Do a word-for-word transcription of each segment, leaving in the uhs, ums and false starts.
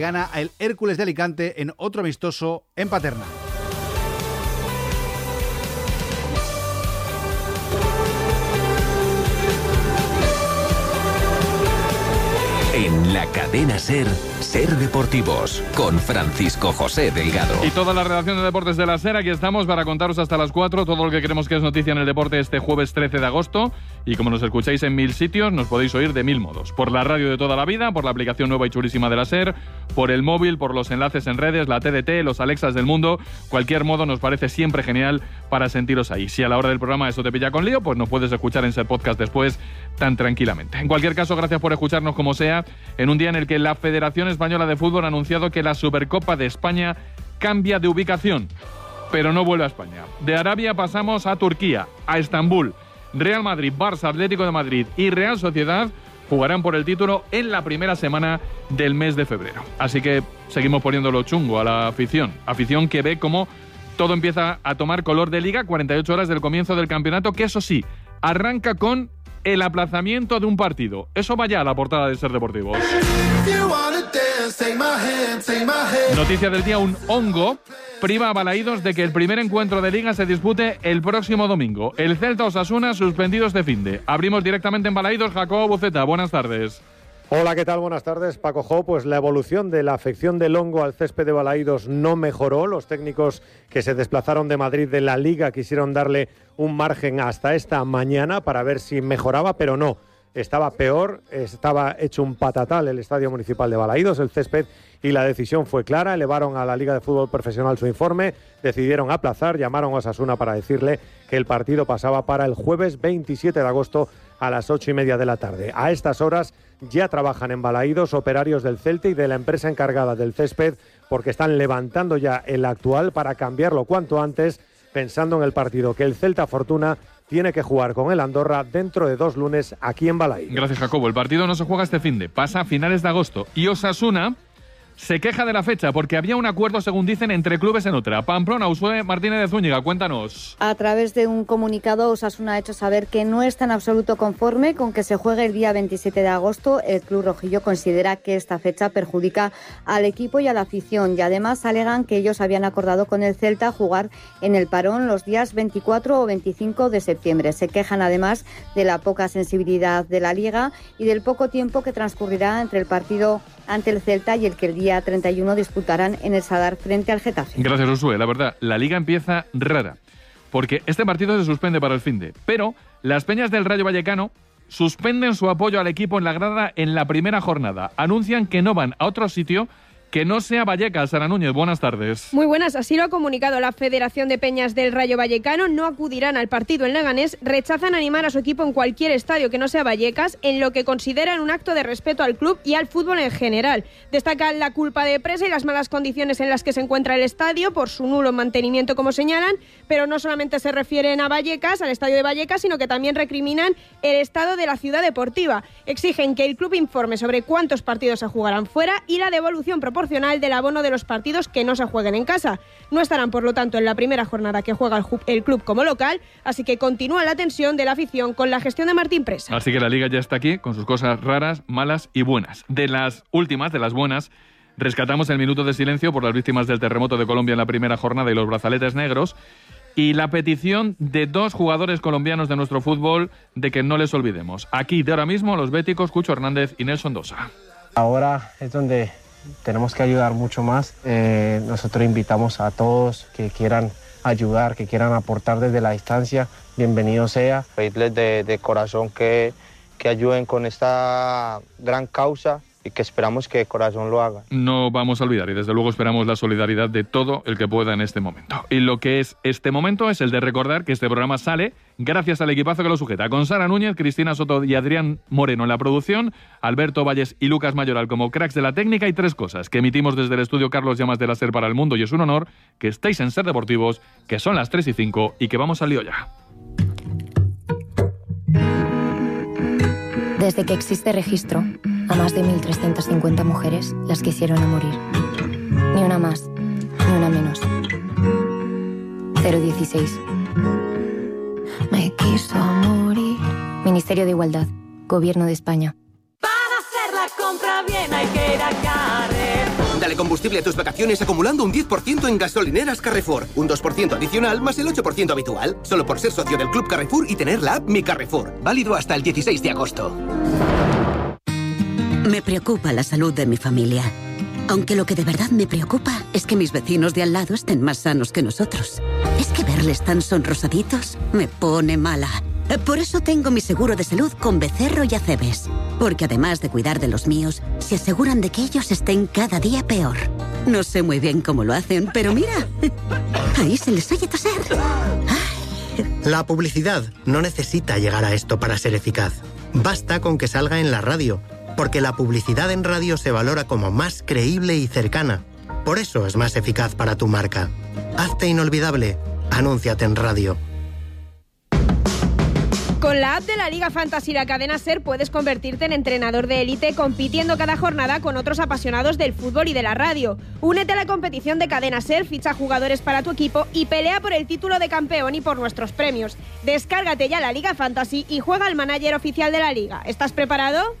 Gana el Hércules de Alicante en otro amistoso en Paterna. En la cadena SER, SER Deportivos, con Francisco José Delgado. Y toda la redacción de deportes de la SER, aquí estamos para contaros hasta las cuatro todo lo que creemos que es noticia en el deporte este jueves trece de agosto. Y como nos escucháis en mil sitios, nos podéis oír de mil modos. Por la radio de toda la vida, por la aplicación nueva y chulísima de la SER, por el móvil, por los enlaces en redes, la T D T, los Alexas del mundo. Cualquier modo nos parece siempre genial para sentiros ahí. Si a la hora del programa eso te pilla con lío, pues nos puedes escuchar en SER Podcast después tan tranquilamente. En cualquier caso, gracias por escucharnos como sea, en un día en el que la Federación Española de Fútbol ha anunciado que la Supercopa de España cambia de ubicación, pero no vuelve a España. De Arabia pasamos a Turquía, a Estambul. Real Madrid, Barça, Atlético de Madrid y Real Sociedad jugarán por el título en la primera semana del mes de febrero. Así que seguimos poniéndolo chungo a la afición. Afición que ve cómo todo empieza a tomar color de liga, cuarenta y ocho horas del comienzo del campeonato, que eso sí, arranca con el aplazamiento de un partido. Eso vaya a la portada de SER Deportivos. Noticia del día, un hongo priva a Balaídos de que el primer encuentro de Liga se dispute el próximo domingo. El Celta Osasuna suspendido este finde. Abrimos directamente en Balaídos. Jacobo Buceta, buenas tardes. Hola, ¿qué tal? Buenas tardes, Paco Jo. Pues la evolución de la afección del hongo al césped de Balaídos no mejoró. Los técnicos que se desplazaron de Madrid de la Liga quisieron darle un margen hasta esta mañana para ver si mejoraba, pero no. Estaba peor, estaba hecho un patatal el Estadio Municipal de Balaídos, el césped, y la decisión fue clara. Elevaron a la Liga de Fútbol Profesional su informe, decidieron aplazar, llamaron a Osasuna para decirle que el partido pasaba para el jueves veintisiete de agosto a las ocho y media de la tarde. A estas horas ya trabajan en Balaídos operarios del Celta y de la empresa encargada del césped, porque están levantando ya el actual para cambiarlo cuanto antes, pensando en el partido que el Celta Fortuna tiene que jugar con el Andorra dentro de dos lunes aquí en Balaídos. Gracias, Jacobo. El partido no se juega este finde, pasa a finales de agosto. Y Osasuna se queja de la fecha porque había un acuerdo, según dicen, entre clubes en otra. Pamplona, Usue Martínez de Zúñiga, cuéntanos. A través de un comunicado, Osasuna ha hecho saber que no está en absoluto conforme con que se juegue el día veintisiete de agosto. El club rojillo considera que esta fecha perjudica al equipo y a la afición, y además alegan que ellos habían acordado con el Celta jugar en el parón los días veinticuatro o veinticinco de septiembre. Se quejan además de la poca sensibilidad de la Liga y del poco tiempo que transcurrirá entre el partido ante el Celta y el que el día treinta y uno disputarán en el Sadar frente al Getafe. Gracias, Usue. La verdad, la Liga empieza rara, porque este partido se suspende para el finde, pero las peñas del Rayo Vallecano suspenden su apoyo al equipo en la grada en la primera jornada. Anuncian que no van a otro sitio que no sea Vallecas. Sara Núñez, buenas tardes. Muy buenas, así lo ha comunicado la Federación de Peñas del Rayo Vallecano. No acudirán al partido en Leganés, rechazan animar a su equipo en cualquier estadio que no sea Vallecas, en lo que consideran un acto de respeto al club y al fútbol en general. Destacan la culpa de presa y las malas condiciones en las que se encuentra el estadio por su nulo mantenimiento, como señalan, pero no solamente se refieren a Vallecas, al estadio de Vallecas, sino que también recriminan el estado de la ciudad deportiva. Exigen que el club informe sobre cuántos partidos se jugarán fuera y la devolución proporcional del abono de los partidos que no se jueguen en casa. No estarán, por lo tanto, en la primera jornada que juega el, el club como local, así que continúa la tensión de la afición con la gestión de Martín Presa. Así que la Liga ya está aquí con sus cosas raras, malas y buenas. De las últimas, de las buenas, rescatamos el minuto de silencio por las víctimas del terremoto de Colombia en la primera jornada y los brazaletes negros, y la petición de dos jugadores colombianos de nuestro fútbol de que no les olvidemos. Aquí, de ahora mismo, los béticos Cucho Hernández y Nelson Dosa. Ahora es donde tenemos que ayudar mucho más. Eh, nosotros invitamos a todos que quieran ayudar, que quieran aportar desde la distancia. Bienvenido sea. Pedirles de, de corazón que, que ayuden con esta gran causa y que esperamos que de corazón lo haga. No vamos a olvidar y desde luego esperamos la solidaridad de todo el que pueda en este momento. Y lo que es este momento es el de recordar que este programa sale gracias al equipazo que lo sujeta, con Sara Núñez, Cristina Soto y Adrián Moreno en la producción, Alberto Valles y Lucas Mayoral como cracks de la técnica, y tres cosas que emitimos desde el estudio Carlos Llamas de la SER para el mundo, y es un honor que estéis en SER Deportivos, que son las tres y cinco y que vamos al lío ya. Desde que existe registro, a más de mil trescientas cincuenta mujeres las quisieron a morir. Ni una más, ni una menos. cero dieciséis. Me quiso morir. Ministerio de Igualdad, Gobierno de España. Para hacer la compra bien hay que ir a Carrefour. Dale combustible a tus vacaciones acumulando un diez por ciento en gasolineras Carrefour. Un dos por ciento adicional más el ocho por ciento habitual. Solo por ser socio del Club Carrefour y tener la app Mi Carrefour. Válido hasta el dieciséis de agosto. Me preocupa la salud de mi familia. Aunque lo que de verdad me preocupa es que mis vecinos de al lado estén más sanos que nosotros. Es que verles tan sonrosaditos me pone mala. Por eso tengo mi seguro de salud con Becerro y Acebes. Porque además de cuidar de los míos, se aseguran de que ellos estén cada día peor. No sé muy bien cómo lo hacen, pero mira, ahí se les oye toser. La publicidad no necesita llegar a esto para ser eficaz. Basta con que salga en la radio, porque la publicidad en radio se valora como más creíble y cercana. Por eso es más eficaz para tu marca. Hazte inolvidable. Anúnciate en radio. Con la app de la Liga Fantasy La Cadena SER puedes convertirte en entrenador de élite compitiendo cada jornada con otros apasionados del fútbol y de la radio. Únete a la competición de Cadena SER, ficha jugadores para tu equipo y pelea por el título de campeón y por nuestros premios. Descárgate ya la Liga Fantasy y juega al manager oficial de la Liga. ¿Estás preparado?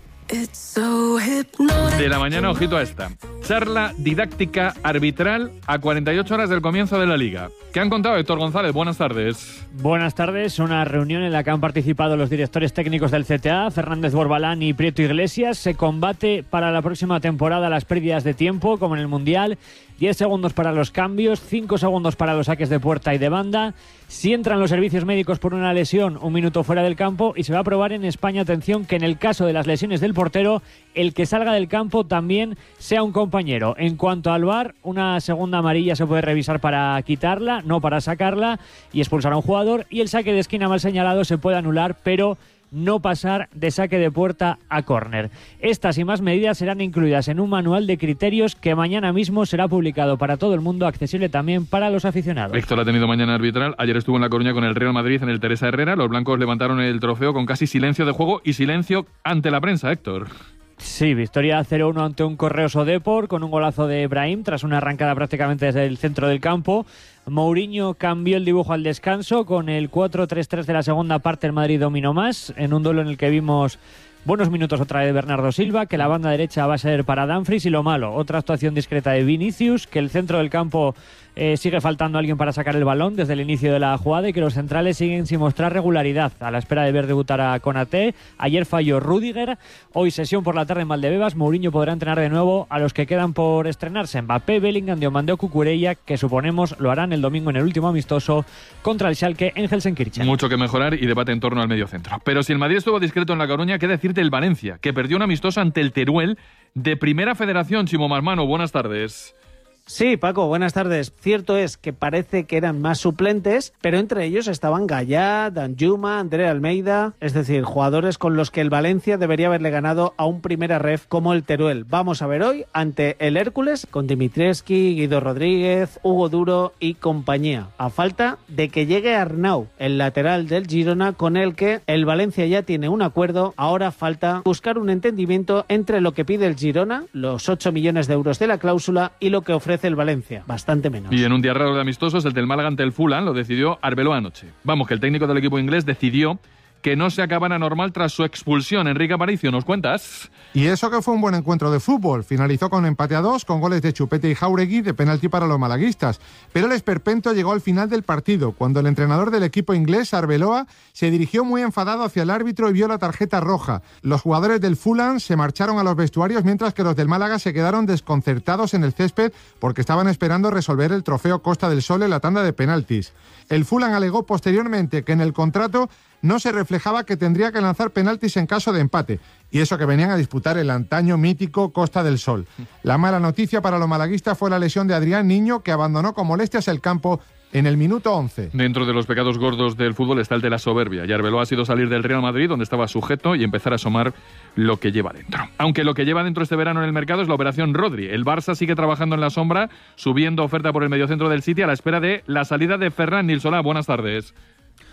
De la mañana, ojito a esta. Charla didáctica arbitral a cuarenta y ocho horas del comienzo de la Liga. ¿Qué han contado, Héctor González? Buenas tardes. Buenas tardes. Una reunión en la que han participado los directores técnicos del C T A, Fernández Borbalán y Prieto Iglesias. Se combate para la próxima temporada las pérdidas de tiempo, como en el Mundial. diez segundos para los cambios, cinco segundos para los saques de puerta y de banda. Si entran los servicios médicos por una lesión, un minuto fuera del campo. Y se va a probar en España, atención, que en el caso de las lesiones del portero, el que salga del campo también sea un compañero. En cuanto al V A R, una segunda amarilla se puede revisar para quitarla, no para sacarla y expulsar a un jugador. Y el saque de esquina mal señalado se puede anular, pero no pasar de saque de puerta a córner. Estas y más medidas serán incluidas en un manual de criterios que mañana mismo será publicado para todo el mundo, accesible también para los aficionados. Héctor ha tenido mañana arbitral. Ayer estuvo en La Coruña con el Real Madrid en el Teresa Herrera. Los blancos levantaron el trofeo con casi silencio de juego y silencio ante la prensa, Héctor. Sí, victoria cero uno ante un Correoso Depor con un golazo de Brahim tras una arrancada prácticamente desde el centro del campo. Mourinho cambió el dibujo al descanso con el cuatro tres tres de la segunda parte. El Madrid dominó más en un duelo en el que vimos buenos minutos otra vez de Bernardo Silva, que la banda derecha va a ser para Dumfries, y lo malo, otra actuación discreta de Vinicius, que el centro del campo eh, sigue faltando alguien para sacar el balón desde el inicio de la jugada y que los centrales siguen sin mostrar regularidad a la espera de ver debutar a Konaté. Ayer falló Rüdiger, hoy sesión por la tarde en Valdebebas. Mourinho podrá entrenar de nuevo a los que quedan por estrenarse: Mbappé, Bellingham, Diomandé o Cucurella, que suponemos lo harán el domingo en el último amistoso contra el Schalke en Gelsenkirchen. Mucho que mejorar y debate en torno al mediocentro. Pero si el Madrid estuvo discreto en La Coruña, ¿qué decir del Valencia, que perdió un amistoso ante el Teruel de Primera Federación? Chimo Marmano, buenas tardes. Sí, Paco, buenas tardes. Cierto es que parece que eran más suplentes, pero entre ellos estaban Gallá, Danjuma, André Almeida, es decir, jugadores con los que el Valencia debería haberle ganado a un primera ref como el Teruel. Vamos a ver hoy ante el Hércules con Dimitrievski, Guido Rodríguez, Hugo Duro y compañía, a falta de que llegue Arnau, el lateral del Girona, con el que el Valencia ya tiene un acuerdo. Ahora falta buscar un entendimiento entre lo que pide el Girona, los ocho millones de euros de la cláusula, y lo que ofrece el Valencia, bastante menos. Y en un día raro de amistosos, el del Málaga ante el Fulham, lo decidió Arbeloa anoche. Vamos, que el técnico del equipo inglés decidió que no se acabara normal tras su expulsión. Enrique Aparicio, ¿nos cuentas? Y eso que fue un buen encuentro de fútbol. Finalizó con empate a dos, con goles de Chupete y Jauregui de penalti para los malaguistas. Pero el esperpento llegó al final del partido, cuando el entrenador del equipo inglés, Arbeloa, se dirigió muy enfadado hacia el árbitro y vio la tarjeta roja. Los jugadores del Fulham se marcharon a los vestuarios, mientras que los del Málaga se quedaron desconcertados en el césped porque estaban esperando resolver el trofeo Costa del Sol en la tanda de penaltis. El Fulham alegó posteriormente que en el contrato no se reflejaba que tendría que lanzar penaltis en caso de empate, y eso que venían a disputar el antaño mítico Costa del Sol. La mala noticia para los malaguistas fue la lesión de Adrián Niño, que abandonó con molestias el campo en el minuto once. Dentro de los pecados gordos del fútbol está el de la soberbia, y Arbeloa ha sido salir del Real Madrid, donde estaba sujeto, y empezar a asomar lo que lleva dentro. Aunque lo que lleva dentro este verano en el mercado es la operación Rodri. El Barça sigue trabajando en la sombra, subiendo oferta por el mediocentro del City a la espera de la salida de Ferran Nilssolá. Buenas tardes.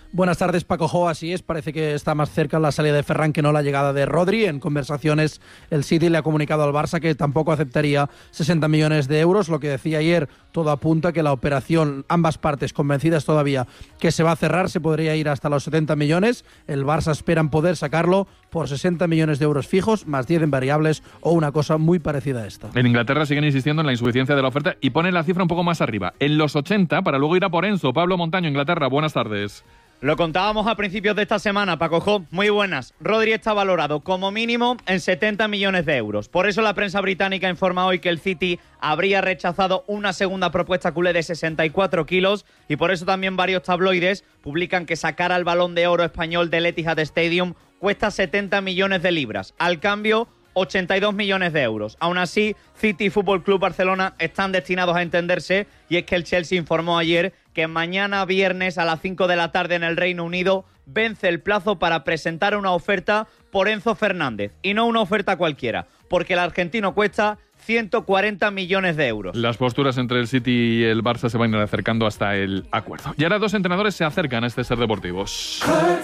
Buenas tardes, Paco Jo. Así es, parece que está más cerca la salida de Ferran que no la llegada de Rodri. En conversaciones, el City le ha comunicado al Barça que tampoco aceptaría sesenta millones de euros. Lo que decía ayer, todo apunta que la operación, ambas partes convencidas todavía que se va a cerrar, se podría ir hasta los setenta millones. El Barça esperan poder sacarlo por sesenta millones de euros fijos, más diez en variables o una cosa muy parecida a esta. En Inglaterra siguen insistiendo en la insuficiencia de la oferta y ponen la cifra un poco más arriba, en los ochenta, para luego ir a por Enzo. Pablo Montaño, Inglaterra, buenas tardes. Lo contábamos a principios de esta semana, Paco Jo, muy buenas. Rodri está valorado como mínimo en setenta millones de euros. Por eso la prensa británica informa hoy que el City habría rechazado una segunda propuesta culé de sesenta y cuatro kilos y por eso también varios tabloides publican que sacar al Balón de Oro español del Etihad Stadium cuesta setenta millones de libras. Al cambio, ochenta y dos millones de euros. Aún así, City y Fútbol Club Barcelona están destinados a entenderse y es que el Chelsea informó ayer que mañana viernes a las cinco de la tarde en el Reino Unido vence el plazo para presentar una oferta por Enzo Fernández. Y no una oferta cualquiera, porque el argentino cuesta ciento cuarenta millones de euros. Las posturas entre el City y el Barça se van a ir acercando hasta el acuerdo. Y ahora dos entrenadores se acercan a este Ser Deportivos.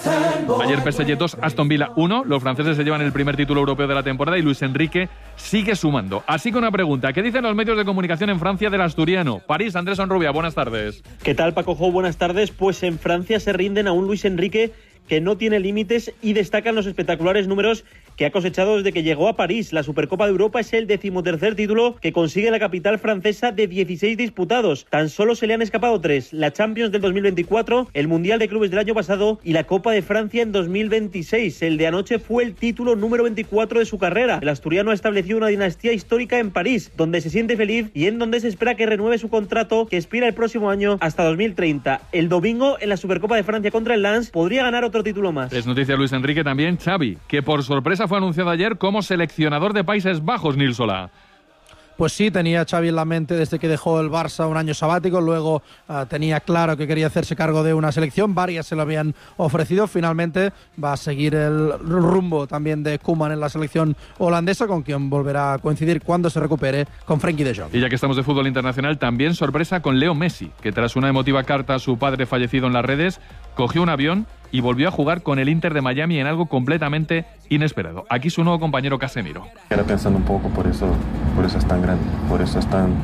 Ayer P S G dos, Aston Villa uno. Los franceses se llevan el primer título europeo de la temporada y Luis Enrique sigue sumando. Así que una pregunta, ¿qué dicen los medios de comunicación en Francia del asturiano? París, Andrés Onrubia, buenas tardes. ¿Qué tal, Paco Jo? Buenas tardes. Pues en Francia se rinden a un Luis Enrique que no tiene límites y destacan los espectaculares números que ha cosechado desde que llegó a París. La Supercopa de Europa es el decimotercer título que consigue la capital francesa de dieciséis disputados. Tan solo se le han escapado tres: la Champions del dos mil veinticuatro, el Mundial de Clubes del año pasado y la Copa de Francia en dos mil veintiséis. El de anoche fue el título número veinticuatro de su carrera. El asturiano ha establecido una dinastía histórica en París, donde se siente feliz y en donde se espera que renueve su contrato, que expira el próximo año hasta dos mil treinta. El domingo, en la Supercopa de Francia contra el Lens, podría ganar otro título más. Es noticia Luis Enrique también Xavi, que por sorpresa fue anunciado ayer como seleccionador de Países Bajos, Nil Solá. Pues sí, tenía Xavi en la mente desde que dejó el Barça un año sabático, luego uh, tenía claro que quería hacerse cargo de una selección, varias se lo habían ofrecido, finalmente va a seguir el rumbo también de Koeman en la selección holandesa, con quien volverá a coincidir cuando se recupere con Frenkie de Jong. Y ya que estamos de fútbol internacional, también sorpresa con Leo Messi, que tras una emotiva carta a su padre fallecido en las redes, cogió un avión y volvió a jugar con el Inter de Miami en algo completamente inesperado. Aquí su nuevo compañero Casemiro. Era pensando un poco, por eso, por eso es tan grande, por eso es tan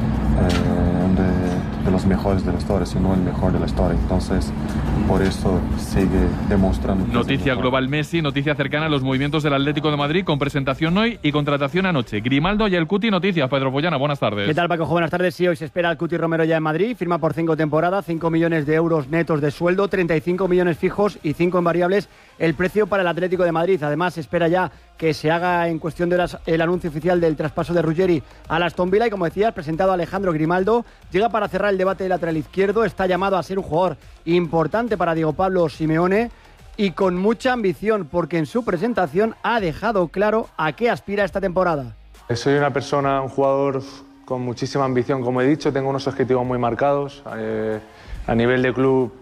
eh, de, de los mejores de la historia, si no el mejor de la historia. Entonces, por eso sigue demostrando. Noticia global Messi, noticia cercana a los movimientos del Atlético de Madrid con presentación hoy y contratación anoche. Grimaldo y el Cuti, noticias. Pedro Follana, buenas tardes. ¿Qué tal, Paco? Buenas tardes. Sí, hoy se espera al Cuti Romero ya en Madrid. Firma por cinco temporadas, cinco millones de euros netos de sueldo, treinta y cinco millones fijos y cinco en variables. El precio para el Atlético de Madrid. Además, se espera ya que se haga en cuestión de horas el anuncio oficial del traspaso de Ruggeri al Aston Villa. Y como decías, presentado Alejandro Grimaldo. Llega para cerrar el debate del lateral izquierdo. Está llamado a ser un jugador importante para Diego Pablo Simeone y con mucha ambición, porque en su presentación ha dejado claro a qué aspira esta temporada. Soy una persona, un jugador con muchísima ambición, como he dicho. Tengo unos objetivos muy marcados. Eh, a nivel de club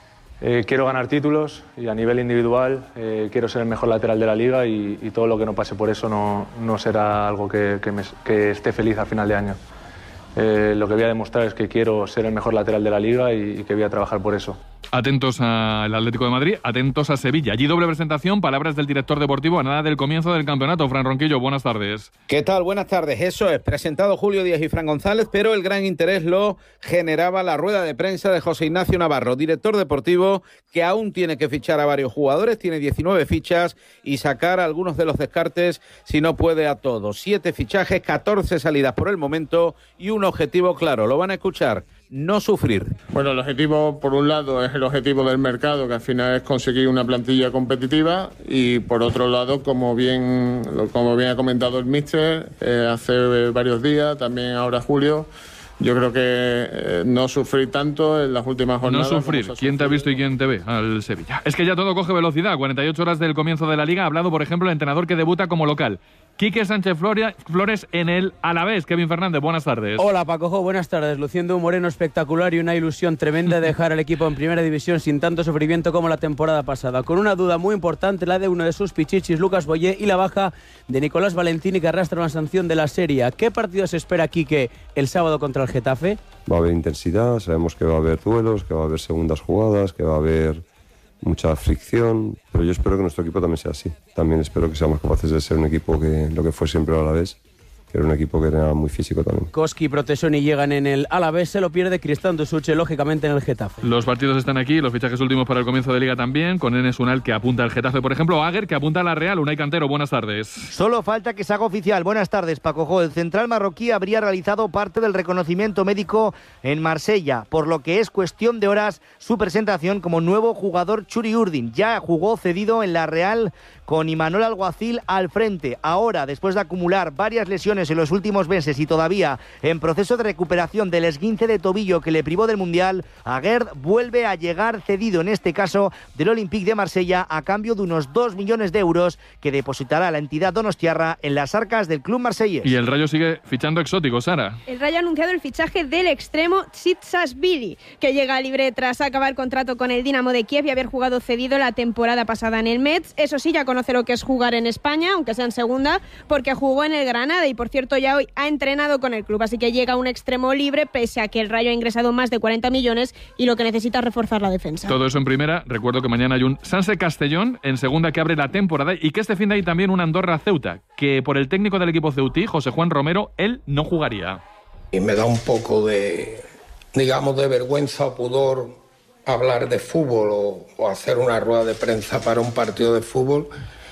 eh, quiero ganar títulos y a nivel individual eh, quiero ser el mejor lateral de la liga y, y todo lo que no pase por eso no, no será algo que, que, me, que esté feliz al final de año. Eh, lo que voy a demostrar es que quiero ser el mejor lateral de la liga y, y que voy a trabajar por eso. Atentos al Atlético de Madrid, atentos a Sevilla. Allí doble presentación, palabras del director deportivo a nada del comienzo del campeonato. Fran Ronquillo, buenas tardes. ¿Qué tal? Buenas tardes. Eso es, presentado Julio Díaz y Fran González, pero el gran interés lo generaba la rueda de prensa de José Ignacio Navarro, director deportivo, que aún tiene que fichar a varios jugadores, tiene diecinueve fichas y sacar a algunos de los descartes si no puede a todos. Siete fichajes, catorce salidas por el momento y un objetivo claro. Lo van a escuchar. No sufrir. Bueno, el objetivo, por un lado, es el objetivo del mercado, que al final es conseguir una plantilla competitiva, y por otro lado, como bien, como bien ha comentado el míster, eh, hace varios días, también ahora Julio, yo creo que eh, no sufrir tanto en las últimas jornadas. No sufrir. ¿Quién te ha visto y quién te ve? Al Sevilla. Es que ya todo coge velocidad. cuarenta y ocho horas del comienzo de la Liga. Ha hablado, por ejemplo, el entrenador que debuta como local. Quique Sánchez Flores en el Alavés. Kevin Fernández, buenas tardes. Hola, Paco Jo, buenas tardes. Luciendo un Moreno espectacular y una ilusión tremenda de dejar al equipo en primera división sin tanto sufrimiento como la temporada pasada. Con una duda muy importante, la de uno de sus pichichis, Lucas Boyé, y la baja de Nicolás Valentini, que arrastra una sanción de la Serie. ¿Qué partido se espera, Quique, el sábado contra el Getafe? Va a haber intensidad, sabemos que va a haber duelos, que va a haber segundas jugadas, que va a haber mucha fricción, pero yo espero que nuestro equipo también sea así. También espero que seamos capaces de ser un equipo que lo que fue siempre a la vez, que era un equipo que era muy físico también. Koski y Protesoni llegan en el Alavés, se lo pierde Cristán Dusuche, lógicamente en el Getafe. Los partidos están aquí, los fichajes últimos para el comienzo de Liga también, con Enes Unal que apunta al Getafe, por ejemplo, Aguer que apunta a la Real. Unai Cantero, buenas tardes. Solo falta que se haga oficial. Buenas tardes, Paco Jo. El central marroquí habría realizado parte del reconocimiento médico en Marsella, por lo que es cuestión de horas su presentación como nuevo jugador Churi Urdin. Ya jugó cedido en la Real con Imanol Alguacil al frente. Ahora, después de acumular varias lesiones en los últimos meses y todavía en proceso de recuperación del esguince de tobillo que le privó del Mundial, Aguerd vuelve a llegar cedido, en este caso del Olympique de Marsella, a cambio de unos dos millones de euros que depositará la entidad donostiarra en las arcas del club marsellés. Y el Rayo sigue fichando exóticos, Sara. El Rayo ha anunciado el fichaje del extremo Tsitsipas-Vili, que llega libre tras acabar contrato con el Dinamo de Kiev y haber jugado cedido la temporada pasada en el Metz. Eso sí, ya conoce lo que es jugar en España, aunque sea en segunda, porque jugó en el Granada y, por cierto, ya hoy ha entrenado con el club. Así que llega un extremo libre, pese a que el Rayo ha ingresado más de cuarenta millones y lo que necesita es reforzar la defensa. Todo eso en primera. Recuerdo que mañana hay un Sanse Castellón en segunda que abre la temporada y que este fin de hay también un Andorra Ceuta, que por el técnico del equipo ceutí, José Juan Romero, él no jugaría. Y me da un poco de, digamos, de vergüenza o pudor hablar de fútbol o, o hacer una rueda de prensa para un partido de fútbol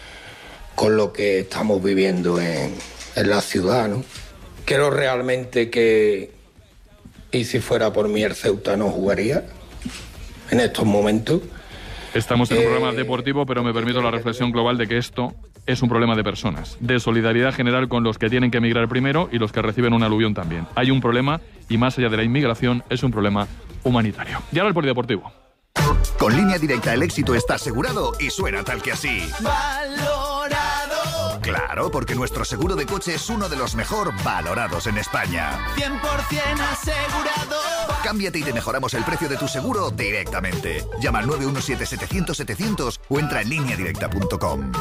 con lo que estamos viviendo en, en la ciudad, ¿no? Creo realmente que, y si fuera por mí, el Ceuta no jugaría en estos momentos. Estamos en un eh, programa deportivo, pero me permito la reflexión global de que esto es un problema de personas, de solidaridad general con los que tienen que emigrar primero y los que reciben un aluvión también. Hay un problema y más allá de la inmigración es un problema humanitario. Y ahora el polideportivo. Con Línea Directa el éxito está asegurado y suena tal que así. Valorado. Claro, porque nuestro seguro de coche es uno de los mejor valorados en España. cien por ciento asegurado. Cámbiate y te mejoramos el precio de tu seguro directamente. Llama al nueve uno siete, setecientos, setecientos o entra en línea directa punto com.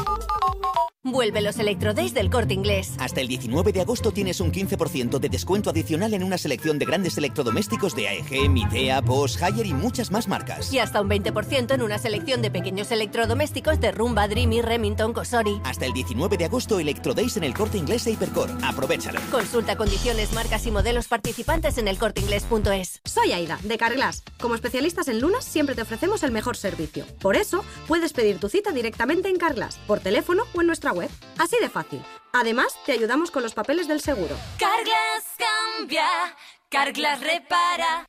Vuelve los Electrodays del Corte Inglés. Hasta el diecinueve de agosto tienes un quince por ciento de descuento adicional en una selección de grandes electrodomésticos de A E G, Midea, Bosch, Haier y muchas más marcas. Y hasta un veinte por ciento en una selección de pequeños electrodomésticos de Rumba, Dreamy, Remington, Cosori. Hasta el diecinueve de agosto Electrodays en el Corte Inglés e Hipercor. Aprovéchalo. Consulta condiciones, marcas y modelos participantes en el corte inglés punto es. Soy Aida, de Carglass. Como especialistas en lunas, siempre te ofrecemos el mejor servicio. Por eso, puedes pedir tu cita directamente en Carglass, por teléfono o en nuestra web. Así de fácil. Además, te ayudamos con los papeles del seguro. Carglass cambia, Carglass repara.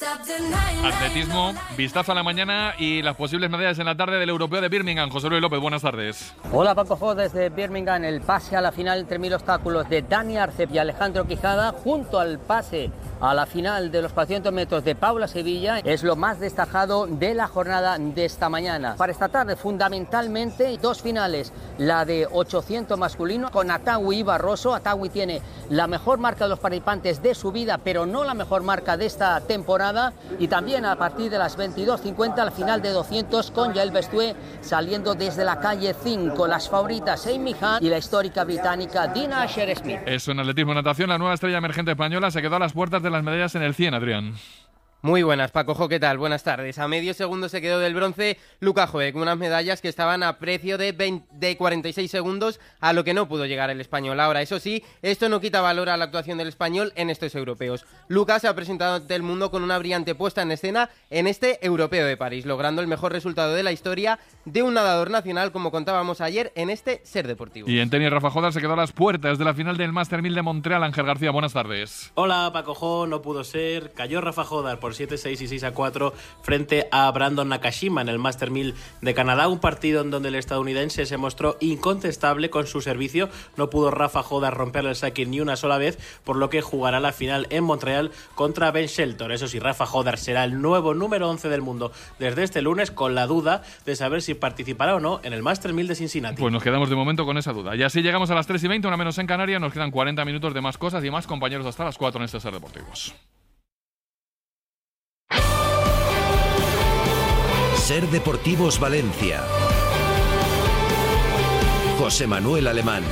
Atletismo, vistazo a la mañana y las posibles medallas en la tarde del Europeo de Birmingham. José Luis López, buenas tardes. Hola Paco Jo, desde Birmingham, el pase a la final entre mil obstáculos de Dani Arcep y Alejandro Quijada, junto al pase a la final de los cuatrocientos metros de Paula Sevilla, es lo más destacado de la jornada de esta mañana. Para esta tarde, fundamentalmente, dos finales, la de ochocientos masculino con Atawi y Barroso. Atawi tiene la mejor marca de los participantes de su vida, pero no la mejor marca de esta temporada. Y también a partir de las veintidós cincuenta la final de doscientos con Yael Bestue saliendo desde la calle cinco. Las favoritas Amy Hunt y la histórica británica Dina Asher-Smith. Eso en atletismo, natación, la nueva estrella emergente española se quedó a las puertas de las medallas en el cien, Adrián. Muy buenas, Paco Jo, ¿qué tal? Buenas tardes. A medio segundo se quedó del bronce Luca Joek, unas medallas que estaban a precio de, veinte, de cuarenta y seis segundos, a lo que no pudo llegar el español. Ahora, eso sí, esto no quita valor a la actuación del español en estos europeos. Luca se ha presentado ante el mundo con una brillante puesta en escena en este Europeo de París, logrando el mejor resultado de la historia de un nadador nacional, como contábamos ayer en este Ser Deportivo. Y en tenis, Rafa Jodar se quedó a las puertas de la final del Master mil de Montreal. Ángel García, buenas tardes. Hola, Paco Jo, no pudo ser. Cayó Rafa Jodar por siete seis y seis a cuatro frente a Brandon Nakashima en el Master mil de Canadá, un partido en donde el estadounidense se mostró incontestable con su servicio. No pudo Rafa Jodar romperle el saque ni una sola vez, por lo que jugará la final en Montreal contra Ben Shelton. Eso sí, Rafa Jodar será el nuevo número once del mundo desde este lunes, con la duda de saber si participará o no en el Master mil de Cincinnati. Pues nos quedamos de momento con esa duda. Y así llegamos a las tres y veinte, una menos en Canarias. Nos quedan cuarenta minutos de más cosas y más compañeros hasta las cuatro en este Ser Deportivos. Ser Deportivos Valencia. José Manuel Alemán.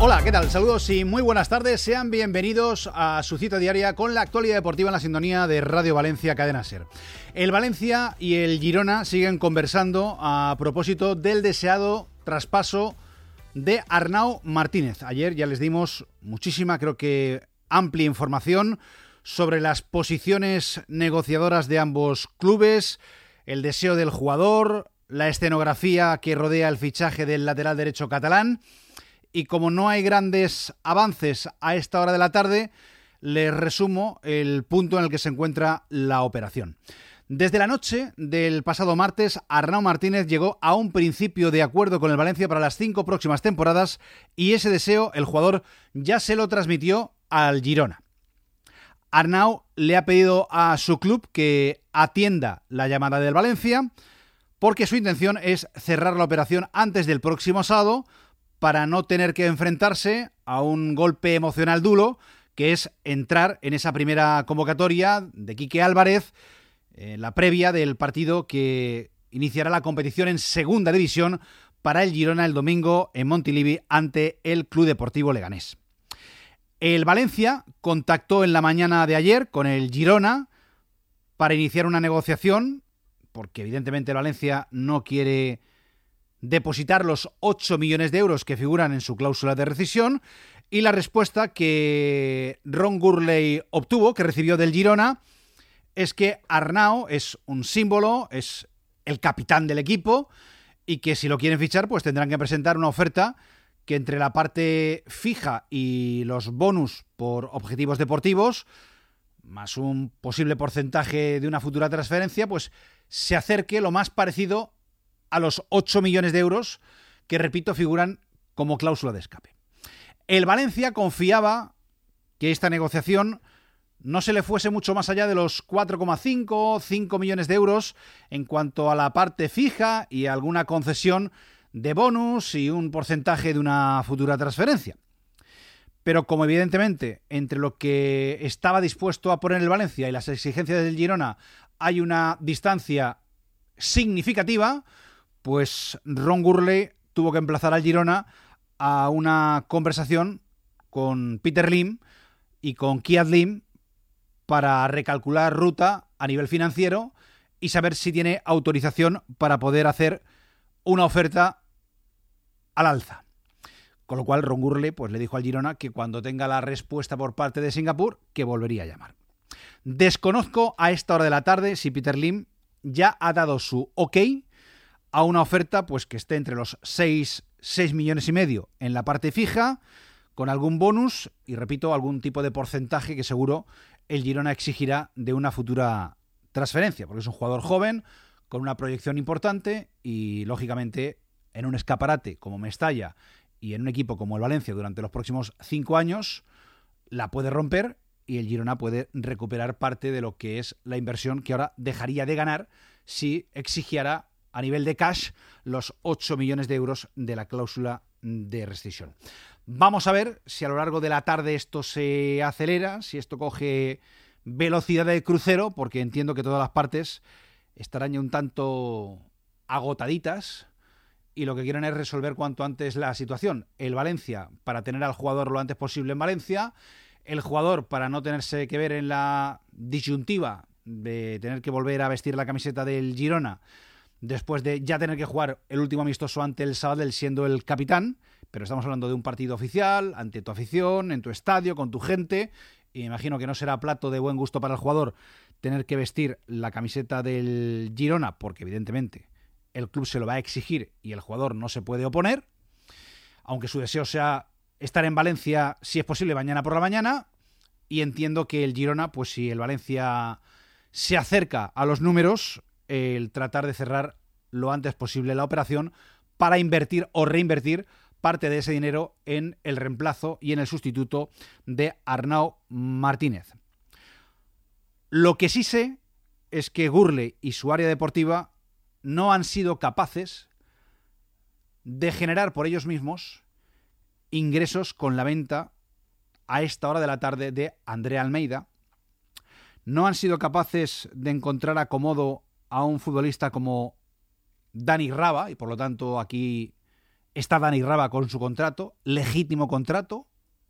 Hola, ¿qué tal? Saludos y muy buenas tardes. Sean bienvenidos a su cita diaria con la actualidad deportiva en la sintonía de Radio Valencia Cadena SER. El Valencia y el Girona siguen conversando a propósito del deseado traspaso de Arnau Martínez. Ayer ya les dimos muchísima, creo que amplia información sobre las posiciones negociadoras de ambos clubes, el deseo del jugador, la escenografía que rodea el fichaje del lateral derecho catalán. Y como no hay grandes avances a esta hora de la tarde, les resumo el punto en el que se encuentra la operación. Desde la noche del pasado martes, Arnau Martínez llegó a un principio de acuerdo con el Valencia para las cinco próximas temporadas y ese deseo el jugador ya se lo transmitió al Girona. Arnau le ha pedido a su club que atienda la llamada del Valencia porque su intención es cerrar la operación antes del próximo sábado para no tener que enfrentarse a un golpe emocional duro, que es entrar en esa primera convocatoria de Quique Álvarez, eh, la previa del partido que iniciará la competición en segunda división para el Girona el domingo en Montilivi ante el Club Deportivo Leganés. El Valencia contactó en la mañana de ayer con el Girona para iniciar una negociación, porque evidentemente el Valencia no quiere depositar los ocho millones de euros que figuran en su cláusula de rescisión, y la respuesta que Ron Gurley obtuvo, que recibió del Girona, es que Arnau es un símbolo, es el capitán del equipo y que si lo quieren fichar pues tendrán que presentar una oferta que entre la parte fija y los bonus por objetivos deportivos, más un posible porcentaje de una futura transferencia, pues se acerque lo más parecido a los ocho millones de euros que, repito, figuran como cláusula de escape. El Valencia confiaba que esta negociación no se le fuese mucho más allá de los cuatro coma cinco, cinco millones de euros en cuanto a la parte fija y alguna concesión de bonus y un porcentaje de una futura transferencia. Pero como evidentemente entre lo que estaba dispuesto a poner el Valencia y las exigencias del Girona hay una distancia significativa, pues Ron Gurley tuvo que emplazar al Girona a una conversación con Peter Lim y con Kiad Lim para recalcular ruta a nivel financiero y saber si tiene autorización para poder hacer una oferta al alza. Con lo cual Ron Gurley pues, le dijo al Girona que cuando tenga la respuesta por parte de Singapur, que volvería a llamar. Desconozco a esta hora de la tarde si Peter Lim ya ha dado su ok a una oferta pues que esté entre los seis, seis millones y medio en la parte fija, con algún bonus y, repito, algún tipo de porcentaje que seguro el Girona exigirá de una futura transferencia, porque es un jugador joven, con una proyección importante y, lógicamente, en un escaparate como Mestalla y en un equipo como el Valencia durante los próximos cinco años, la puede romper y el Girona puede recuperar parte de lo que es la inversión que ahora dejaría de ganar si exigiera a nivel de cash los ocho millones de euros de la cláusula de rescisión. Vamos a ver si a lo largo de la tarde esto se acelera, si esto coge velocidad de crucero, porque entiendo que todas las partes estarán ya un tanto agotaditas y lo que quieren es resolver cuanto antes la situación. El Valencia para tener al jugador lo antes posible en Valencia, el jugador para no tenerse que ver en la disyuntiva de tener que volver a vestir la camiseta del Girona después de ya tener que jugar el último amistoso ante el Sabadell siendo el capitán, pero estamos hablando de un partido oficial, ante tu afición, en tu estadio, con tu gente, y me imagino que no será plato de buen gusto para el jugador tener que vestir la camiseta del Girona, porque evidentemente el club se lo va a exigir y el jugador no se puede oponer, aunque su deseo sea estar en Valencia, si es posible, mañana por la mañana, y entiendo que el Girona, pues si el Valencia se acerca a los números, el tratar de cerrar lo antes posible la operación para invertir o reinvertir parte de ese dinero en el reemplazo y en el sustituto de Arnau Martínez. Lo que sí sé es que Gurley y su área deportiva no han sido capaces de generar por ellos mismos ingresos con la venta a esta hora de la tarde de André Almeida. No han sido capaces de encontrar acomodo a un futbolista como Dani Raba, y por lo tanto aquí Está Dani Raba con su contrato, legítimo contrato.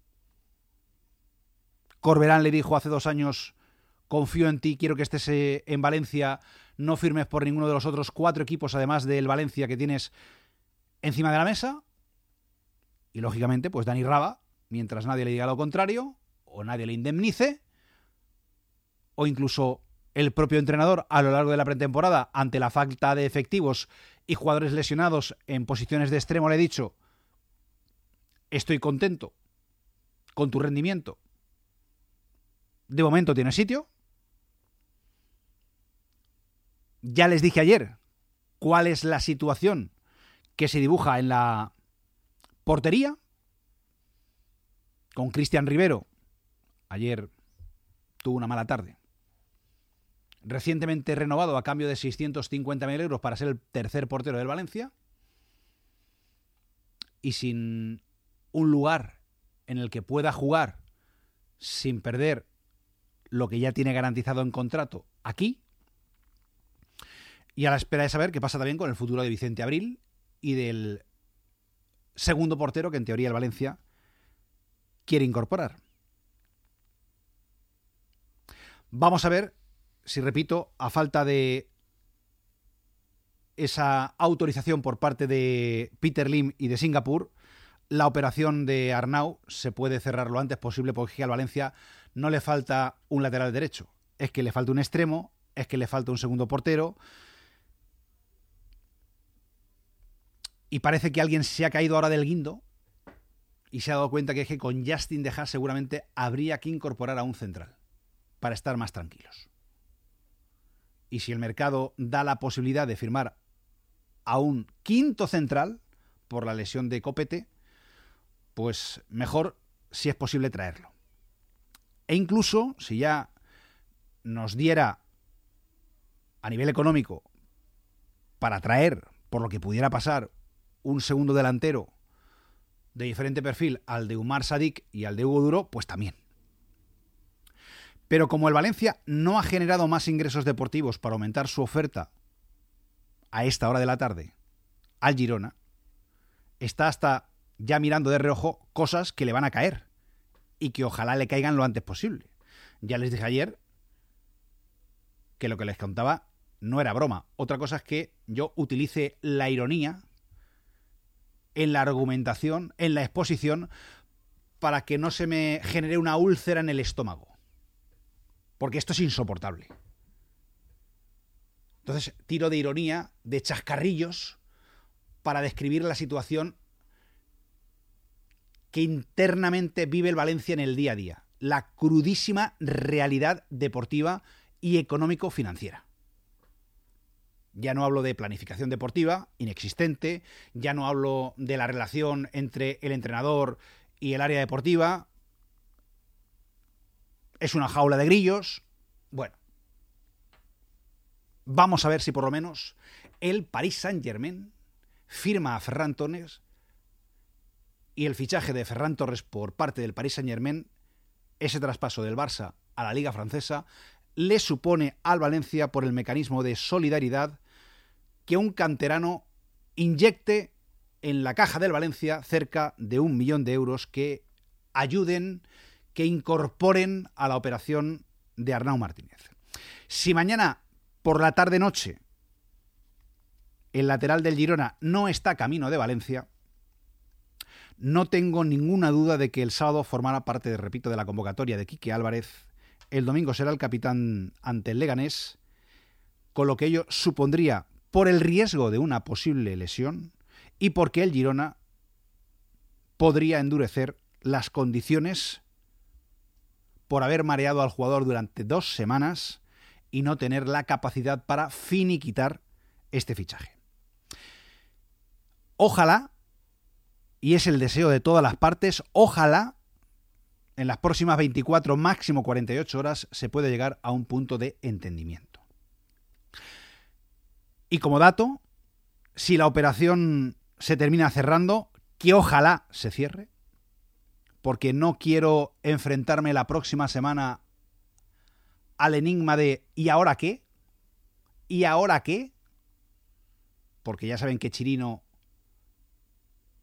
Corberán le dijo hace dos años, confío en ti, quiero que estés en Valencia, no firmes por ninguno de los otros cuatro equipos, además del Valencia que tienes encima de la mesa. Y lógicamente, pues Dani Raba, mientras nadie le diga lo contrario, o nadie le indemnice, o incluso el propio entrenador a lo largo de la pretemporada, ante la falta de efectivos y jugadores lesionados en posiciones de extremo, le he dicho, estoy contento con tu rendimiento. De momento tiene sitio. Ya les dije ayer cuál es la situación que se dibuja en la portería. Con Cristian Rivero. Ayer tuvo una mala tarde. Recientemente renovado a cambio de seiscientos cincuenta mil euros para ser el tercer portero del Valencia. Y sin un lugar en el que pueda jugar sin perder lo que ya tiene garantizado en contrato aquí. Y a la espera de saber qué pasa también con el futuro de Vicente Abril y del segundo portero que en teoría el Valencia quiere incorporar. Vamos a ver si, repito, a falta de esa autorización por parte de Peter Lim y de Singapur, la operación de Arnau se puede cerrar lo antes posible, porque al Valencia no le falta un lateral derecho, es que le falta un extremo, es que le falta un segundo portero, y parece que alguien se ha caído ahora del guindo y se ha dado cuenta que, es que con Justin De Haas seguramente habría que incorporar a un central para estar más tranquilos. Y si el mercado da la posibilidad de firmar a un quinto central por la lesión de Copete, pues mejor si es posible traerlo. E incluso si ya nos diera a nivel económico para traer, por lo que pudiera pasar, un segundo delantero de diferente perfil al de Umar Sadik y al de Hugo Duro, pues también. Pero como el Valencia no ha generado más ingresos deportivos para aumentar su oferta a esta hora de la tarde al Girona, está hasta ya mirando de reojo cosas que le van a caer y que ojalá le caigan lo antes posible. Ya les dije ayer que lo que les contaba no era broma. Otra cosa es que yo utilice la ironía en la argumentación, en la exposición, para que no se me genere una úlcera en el estómago. Porque esto es insoportable. Entonces tiro de ironía, de chascarrillos, para describir la situación que internamente vive el Valencia en el día a día. La crudísima realidad deportiva y económico-financiera. Ya no hablo de planificación deportiva, inexistente. Ya no hablo de la relación entre el entrenador y el área deportiva. Es una jaula de grillos. Bueno, vamos a ver si por lo menos el Paris Saint-Germain firma a Ferran Torres, y el fichaje de Ferran Torres por parte del Paris Saint-Germain, ese traspaso del Barça a la Liga Francesa, le supone al Valencia, por el mecanismo de solidaridad, que un canterano inyecte en la caja del Valencia cerca de un millón de euros que ayuden, que incorporen a la operación de Arnau Martínez. Si mañana por la tarde-noche el lateral del Girona no está camino de Valencia, no tengo ninguna duda de que el sábado formará parte, de, repito, de la convocatoria de Quique Álvarez. El domingo será el capitán ante el Leganés, con lo que ello supondría, por el riesgo de una posible lesión y porque el Girona podría endurecer las condiciones por haber mareado al jugador durante dos semanas y no tener la capacidad para finiquitar este fichaje. Ojalá, y es el deseo de todas las partes, ojalá en las próximas veinticuatro, máximo cuarenta y ocho horas, se pueda llegar a un punto de entendimiento. Y como dato, si la operación se termina cerrando, que ojalá se cierre, porque no quiero enfrentarme la próxima semana al enigma de ¿y ahora qué? ¿Y ahora qué? Porque ya saben que Chirino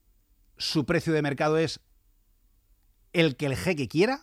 su precio de mercado es el que el jeque quiera,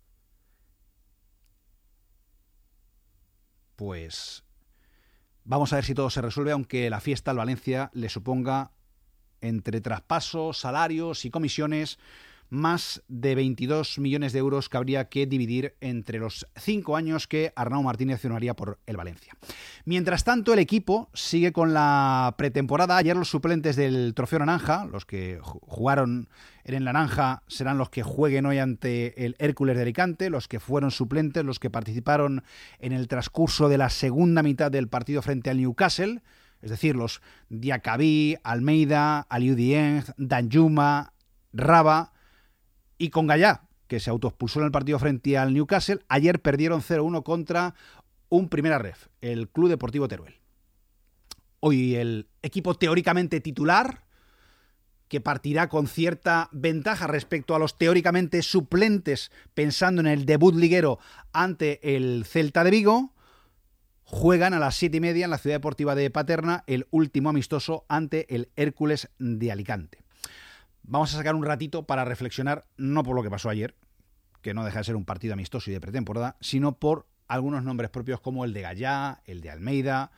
pues vamos a ver si todo se resuelve, aunque la fiesta al Valencia le suponga, entre traspasos, salarios y comisiones, más de veintidós millones de euros que habría que dividir entre los cinco años que Arnau Martínez firmaría por el Valencia. Mientras tanto, el equipo sigue con la pretemporada. Ayer los suplentes del Trofeo Naranja, los que jugaron en el Naranja, serán los que jueguen hoy ante el Hércules de Alicante, los que fueron suplentes, los que participaron en el transcurso de la segunda mitad del partido frente al Newcastle, es decir, los Diacabí, Almeida, Aliou Dieng, Danjuma, Raba y Congallá, que se autoexpulsó en el partido frente al Newcastle. Ayer perdieron cero uno contra un Primera Ref, el Club Deportivo Teruel. Hoy el equipo teóricamente titular, que partirá con cierta ventaja respecto a los teóricamente suplentes, pensando en el debut liguero ante el Celta de Vigo, juegan a las siete y media en la Ciudad Deportiva de Paterna el último amistoso ante el Hércules de Alicante. Vamos a sacar un ratito para reflexionar, no por lo que pasó ayer, que no deja de ser un partido amistoso y de pretemporada, sino por algunos nombres propios como el de Gallá, el de Almeida,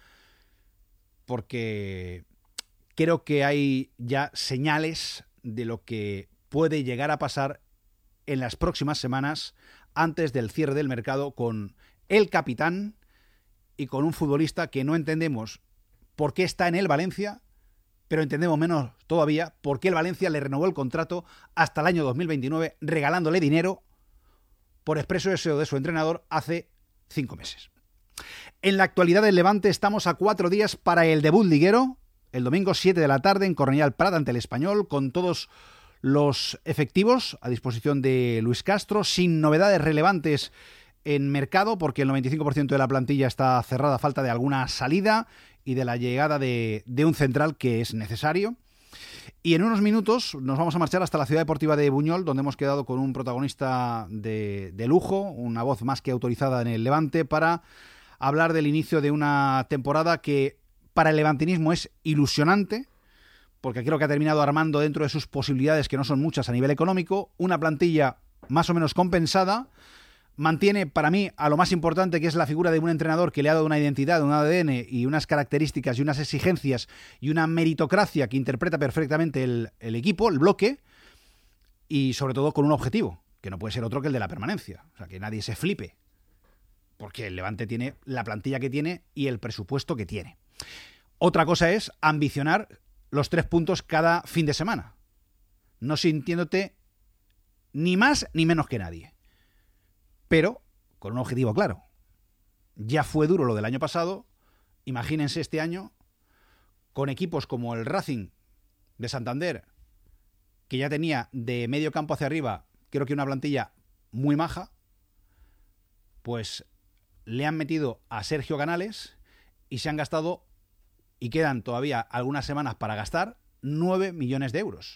porque creo que hay ya señales de lo que puede llegar a pasar en las próximas semanas antes del cierre del mercado con el capitán y con un futbolista que no entendemos por qué está en el Valencia, pero entendemos menos todavía por qué el Valencia le renovó el contrato hasta el año dos mil veintinueve, regalándole dinero por expreso deseo de su entrenador hace cinco meses. En la actualidad del Levante estamos a cuatro días para el debut liguero, el domingo siete de la tarde en Cornellà del Prat ante el Español, con todos los efectivos a disposición de Luis Castro, sin novedades relevantes en mercado, porque el noventa y cinco por ciento de la plantilla está cerrada a falta de alguna salida y de la llegada de, de un central que es necesario. Y en unos minutos nos vamos a marchar hasta la Ciudad Deportiva de Buñol, donde hemos quedado con un protagonista de, de lujo, una voz más que autorizada en el Levante, para hablar del inicio de una temporada que para el levantinismo es ilusionante, porque creo que ha terminado armando dentro de sus posibilidades, que no son muchas a nivel económico, una plantilla más o menos compensada. Mantiene para mí a lo más importante, que es la figura de un entrenador que le ha dado una identidad, un A D N y unas características y unas exigencias y una meritocracia que interpreta perfectamente el, el equipo, el bloque, y sobre todo con un objetivo, que no puede ser otro que el de la permanencia. O sea, que nadie se flipe, porque el Levante tiene la plantilla que tiene y el presupuesto que tiene. Otra cosa es ambicionar los tres puntos cada fin de semana, no sintiéndote ni más ni menos que nadie, pero con un objetivo claro. Ya fue duro lo del año pasado, imagínense este año, con equipos como el Racing de Santander, que ya tenía de medio campo hacia arriba, creo que una plantilla muy maja, pues le han metido a Sergio Canales y se han gastado, y quedan todavía algunas semanas para gastar, nueve millones de euros.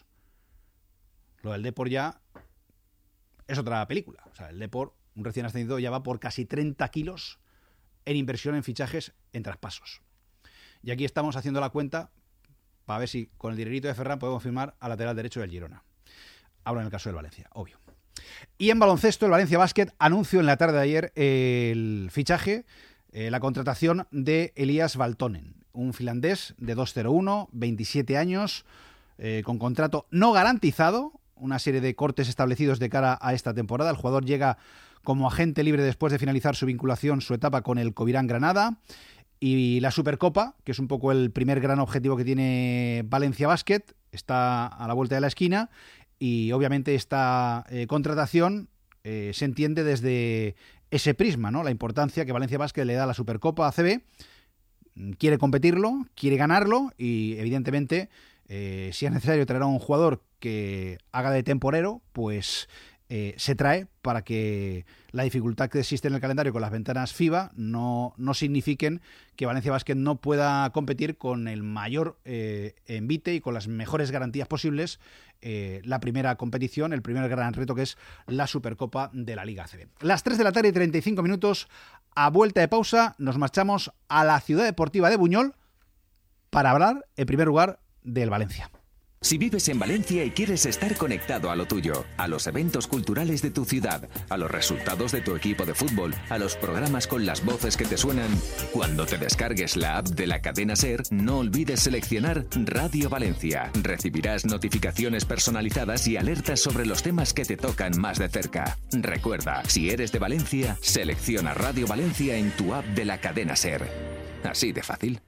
Lo del Depor ya es otra película. O sea, el Depor, un recién ascendido, ya va por casi treinta kilos en inversión en fichajes, en traspasos. Y aquí estamos haciendo la cuenta para ver si con el dinerito de Ferran podemos firmar al lateral derecho del Girona. Hablo en el caso del Valencia, obvio. Y en baloncesto, el Valencia Basket anunció en la tarde de ayer el fichaje, eh, la contratación de Elias Valtonen, un finlandés de dos cero uno, veintisiete años, eh, con contrato no garantizado, una serie de cortes establecidos de cara a esta temporada. El jugador llega como agente libre después de finalizar su vinculación, su etapa con el Covirán Granada, y la Supercopa, que es un poco el primer gran objetivo que tiene Valencia Basket, está a la vuelta de la esquina, y obviamente esta eh, contratación eh, se entiende desde ese prisma, ¿no? La importancia que Valencia Basket le da a la Supercopa A C B. Quiere competirlo, quiere ganarlo, y evidentemente eh, si es necesario traer a un jugador que haga de temporero, pues eh, se trae, para que la dificultad que existe en el calendario con las ventanas FIBA no, no signifiquen que Valencia Basket no pueda competir con el mayor eh, envite y con las mejores garantías posibles eh, la primera competición, el primer gran reto, que es la Supercopa de la Liga A C B. Las tres de la tarde y treinta y cinco minutos, a vuelta de pausa, nos marchamos a la Ciudad Deportiva de Buñol para hablar, en primer lugar, del Valencia. Si vives en Valencia y quieres estar conectado a lo tuyo, a los eventos culturales de tu ciudad, a los resultados de tu equipo de fútbol, a los programas con las voces que te suenan, cuando te descargues la app de la cadena SER, no olvides seleccionar Radio Valencia. Recibirás notificaciones personalizadas y alertas sobre los temas que te tocan más de cerca. Recuerda, si eres de Valencia, selecciona Radio Valencia en tu app de la cadena SER. Así de fácil.